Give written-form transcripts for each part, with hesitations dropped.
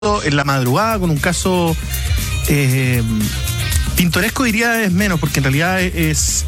en la madrugada con un caso pintoresco, diría es menos, porque en realidad es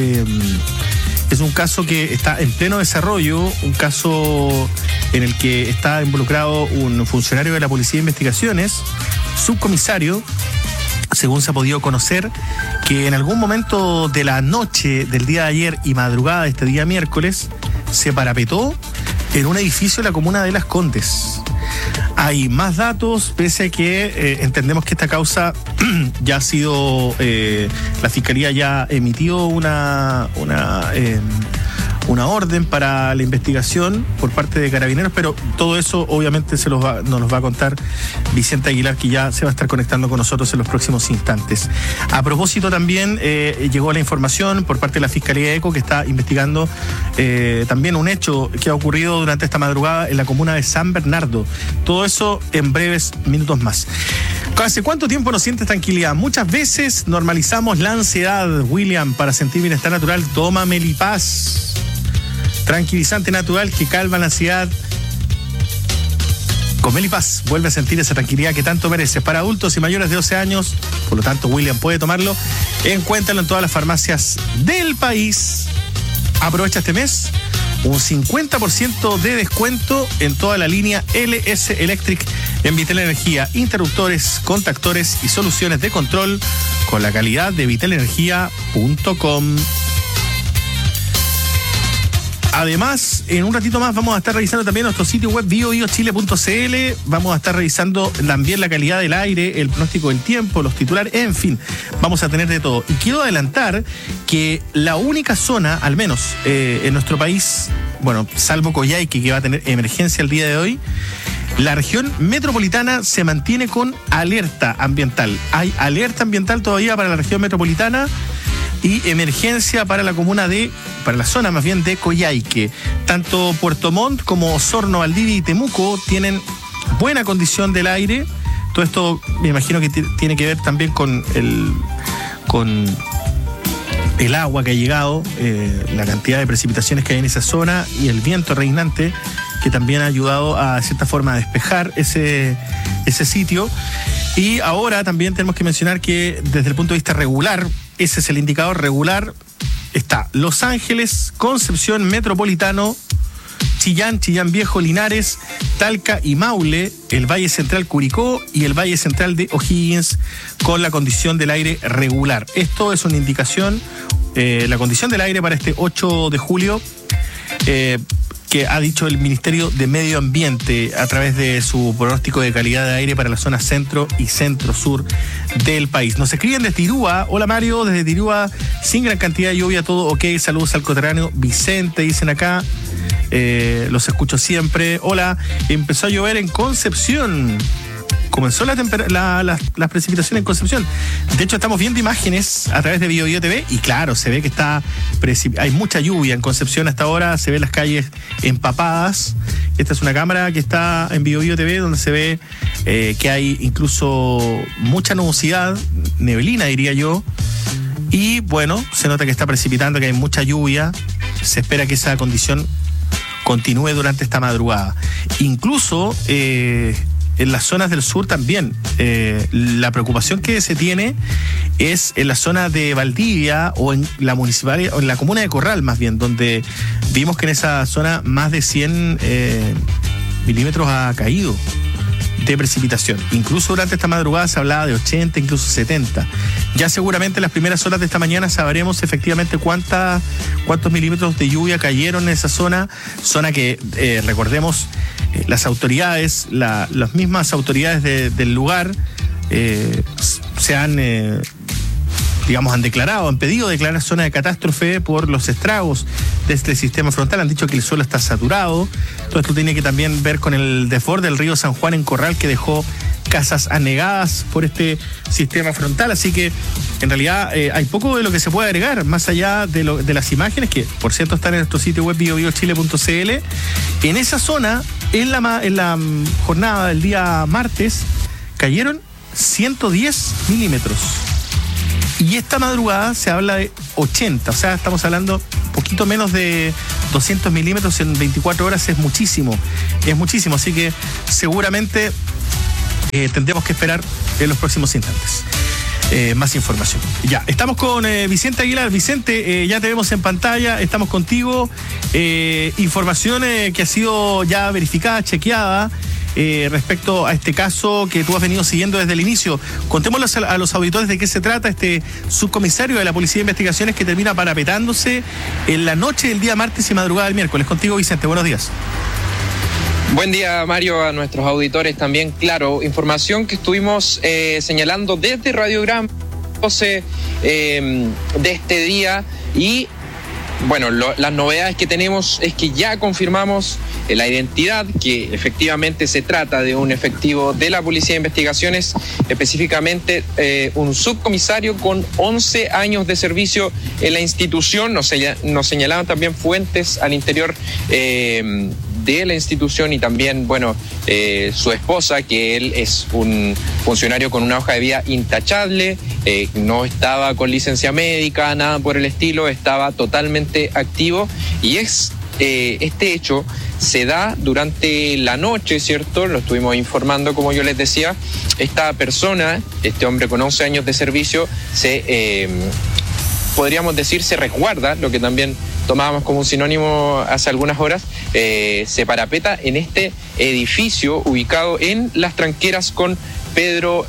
un caso que está en pleno desarrollo, un caso en el que está involucrado un funcionario de la Policía de Investigaciones, subcomisario, según se ha podido conocer, que en algún momento de la noche del día de ayer y madrugada de este día miércoles se parapetó en un edificio de la comuna de Las Condes. Hay más datos, pese a que entendemos que esta causa ya ha sido, la Fiscalía ya emitió una orden para la investigación por parte de Carabineros, pero todo eso obviamente nos los va a contar Vicente Aguilar, que ya se va a estar conectando con nosotros en los próximos instantes. A propósito también llegó la información por parte de la Fiscalía de ECO, que está investigando también un hecho que ha ocurrido durante esta madrugada en la comuna de San Bernardo. Todo eso en breves minutos más. ¿Hace cuánto tiempo no sientes tranquilidad? Muchas veces normalizamos la ansiedad, William. Para sentir bienestar natural, toma Melipaz. Tranquilizante natural que calma la ansiedad. Con Melipaz vuelve a sentir esa tranquilidad que tanto mereces. Para adultos y mayores de 12 años, por lo tanto William puede tomarlo. Encuéntralo en todas las farmacias del país. Aprovecha este mes un 50% de descuento en toda la línea LS Electric en Vitel Energía, interruptores, contactores y soluciones de control con la calidad de vitelenergia.com. Además, en un ratito más vamos a estar revisando también nuestro sitio web biobiochile.cl. Vamos a estar revisando también la calidad del aire, el pronóstico del tiempo, los titulares, en fin, vamos a tener de todo. Y quiero adelantar que la única zona, al menos en nuestro país, bueno, salvo Coyhaique, que va a tener emergencia el día de hoy, la región metropolitana se mantiene con alerta ambiental. Hay alerta ambiental todavía para la región metropolitana y emergencia para la zona más bien de Coyhaique. Tanto Puerto Montt como Osorno, Valdivia y Temuco tienen buena condición del aire. Todo esto me imagino que tiene que ver también con el agua que ha llegado, la cantidad de precipitaciones que hay en esa zona y el viento reinante, que también ha ayudado a cierta forma a despejar ese sitio. Y ahora también tenemos que mencionar que desde el punto de vista regular, ese es el indicador regular, está Los Ángeles, Concepción, Metropolitano, Chillán Viejo, Linares, Talca y Maule, el Valle Central Curicó y el Valle Central de O'Higgins con la condición del aire regular. Esto es una indicación, la condición del aire para este 8 de julio, que ha dicho el Ministerio de Medio Ambiente a través de su pronóstico de calidad de aire para la zona centro y centro-sur del país. Nos escriben desde Tirúa. Hola Mario, desde Tirúa, sin gran cantidad de lluvia, todo ok. Saludos al coterráneo Vicente, dicen acá. Los escucho siempre. Hola, empezó a llover en Concepción. Comenzó las precipitaciones en Concepción. De hecho, estamos viendo imágenes a través de BioBio TV y claro, se ve que hay mucha lluvia en Concepción hasta ahora, se ven las calles empapadas. Esta es una cámara que está en BioBio TV donde se ve que hay incluso mucha nubosidad, neblina diría yo, y bueno, se nota que está precipitando, que hay mucha lluvia. Se espera que esa condición continúe durante esta madrugada. Incluso en las zonas del sur también. La preocupación que se tiene es en la zona de Valdivia o en la municipalidad, o en la comuna de Corral más bien, donde vimos que en esa zona más de 100 milímetros ha caído de precipitación. Incluso durante esta madrugada se hablaba de 80, incluso 70. Ya seguramente en las primeras horas de esta mañana sabremos efectivamente cuántos milímetros de lluvia cayeron en esa zona que recordemos, las autoridades, las mismas autoridades del lugar han declarado, han pedido declarar zona de catástrofe por los estragos de este sistema frontal. Han dicho que el suelo está saturado. Todo esto tiene que también ver con el desborde del río San Juan en Corral, que dejó casas anegadas por este sistema frontal. Así que en realidad hay poco de lo que se puede agregar, más allá de las imágenes, que por cierto están en nuestro sitio web biobiochile.cl. En esa zona, en la jornada del día martes, cayeron 110 milímetros. Y esta madrugada se habla de 80, o sea, estamos hablando un poquito menos de 200 milímetros en 24 horas, es muchísimo, así que seguramente tendremos que esperar en los próximos instantes más información. Ya, estamos con Vicente Aguilar. Vicente, ya te vemos en pantalla, estamos contigo. Información que ha sido ya verificada, chequeada, respecto a este caso que tú has venido siguiendo desde el inicio. Contémosle a los auditores de qué se trata este subcomisario de la Policía de Investigaciones que termina parapetándose en la noche del día martes y madrugada del miércoles. Contigo, Vicente, buenos días. Buen día, Mario, a nuestros auditores también. Claro, información que estuvimos señalando desde Radiogram de este día y bueno, las novedades que tenemos es que ya confirmamos la identidad, que efectivamente se trata de un efectivo de la Policía de Investigaciones, específicamente un subcomisario con 11 años de servicio en la institución. Nos señalaban también fuentes al interior de la institución y también, bueno, su esposa, que él es un funcionario con una hoja de vida intachable, no estaba con licencia médica, nada por el estilo, estaba totalmente activo y este hecho se da durante la noche, ¿cierto? Lo estuvimos informando, como yo les decía. Esta persona, este hombre con 11 años de servicio, podríamos decir, se resguarda, lo que también tomábamos como un sinónimo hace algunas horas, se parapeta en este edificio ubicado en Las Tranqueras con Pedro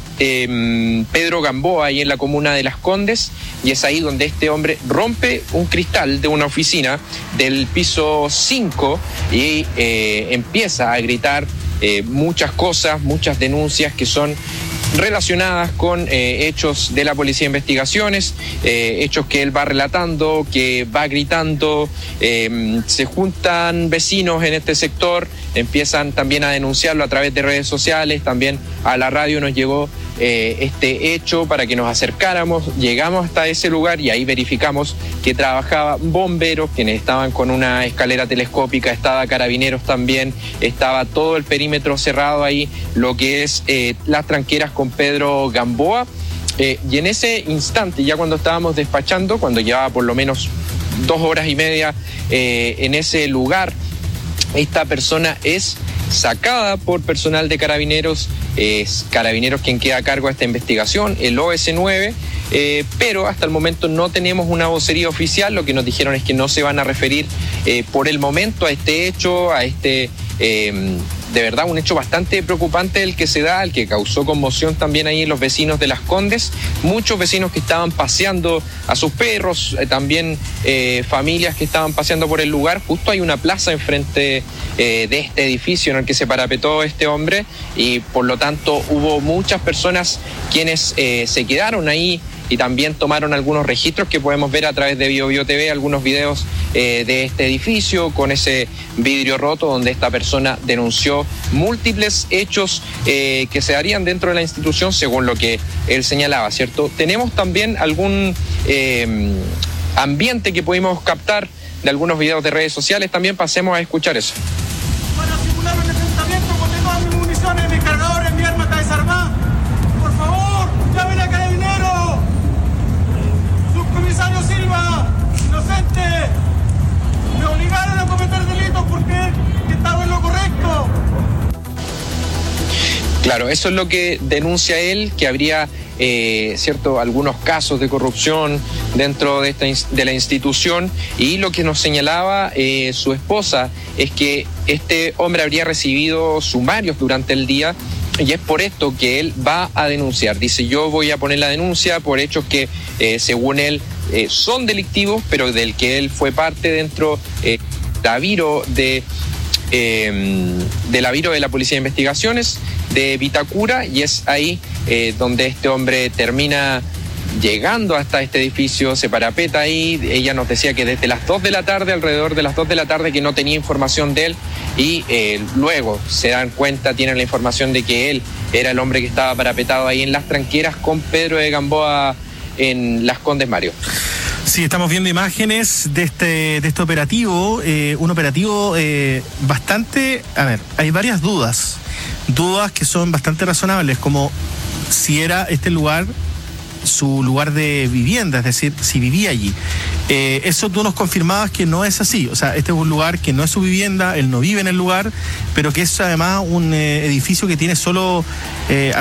Gamboa, ahí en la comuna de Las Condes, y es ahí donde este hombre rompe un cristal de una oficina del piso 5 y empieza a gritar muchas cosas, muchas denuncias que son relacionadas con hechos de la Policía de Investigaciones, hechos que él va relatando, que va gritando. Se juntan vecinos en este sector, empiezan también a denunciarlo a través de redes sociales, también a la radio nos llegó este hecho para que nos acercáramos. Llegamos hasta ese lugar y ahí verificamos que trabajaban bomberos, quienes estaban con una escalera telescópica, estaba Carabineros también, estaba todo el perímetro cerrado ahí, lo que es Las Tranqueras con Pedro Gamboa. Y en ese instante, ya cuando estábamos despachando, cuando llevaba por lo menos 2 horas y media en ese lugar, esta persona es sacada por personal de Carabineros. Es Carabineros quien queda a cargo de esta investigación, el OS9, pero hasta el momento no tenemos una vocería oficial. Lo que nos dijeron es que no se van a referir por el momento a este hecho, a este de verdad un hecho bastante preocupante el que se da, el que causó conmoción también ahí en los vecinos de Las Condes. Muchos vecinos que estaban paseando a sus perros, también familias que estaban paseando por el lugar. Justo hay una plaza enfrente de este edificio en el que se parapetó este hombre y por lo tanto hubo muchas personas quienes se quedaron ahí y también tomaron algunos registros que podemos ver a través de BioBio TV, algunos videos de este edificio con ese vidrio roto donde esta persona denunció múltiples hechos que se darían dentro de la institución según lo que él señalaba, ¿cierto? Tenemos también algún ambiente que pudimos captar de algunos videos de redes sociales, también pasemos a escuchar eso. Para simular un enfrentamiento con todas mis municiones, mis cargadores, mi arma está desarmada. Por favor, llamen a Carabineros. Subcomisario Silva, inocente. Me obligaron a cometer delitos porque estaba en lo correcto. Claro, eso es lo que denuncia él, que habría cierto, algunos casos de corrupción dentro de la institución, y lo que nos señalaba su esposa es que este hombre habría recibido sumarios durante el día y es por esto que él va a denunciar. Dice, yo voy a poner la denuncia por hechos que según él son delictivos, pero del que él fue parte dentro la Viro de la Viro de la Policía de Investigaciones de Vitacura, y es ahí donde este hombre termina llegando hasta este edificio, se parapeta ahí. Ella nos decía que desde las 2 de la tarde, alrededor de las 2 de la tarde, que no tenía información de él, y luego se dan cuenta, tienen la información de que él era el hombre que estaba parapetado ahí en Las Tranqueras con Pedro de Gamboa en Las Condes, Mario. Sí, estamos viendo imágenes de este operativo, un operativo bastante... A ver, hay varias dudas que son bastante razonables, como si era este lugar su lugar de vivienda, es decir, si vivía allí. Eso tú nos confirmabas que no es así. O sea, este es un lugar que no es su vivienda, él no vive en el lugar, pero que es además un edificio que tiene solo